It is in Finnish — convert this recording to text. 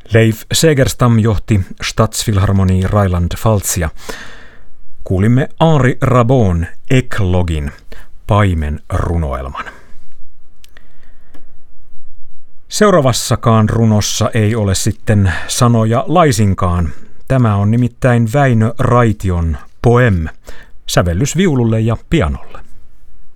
Leif Segerstam johti Stadsfilharmonie Rheinland-Pfalzia. Kuulimme Henri Rabon Eklogin Paimen runoelman. Seuraavassakaan runossa ei ole sitten sanoja laisinkaan. Tämä on nimittäin Väinö Raition Poem, sävellys viululle ja pianolle.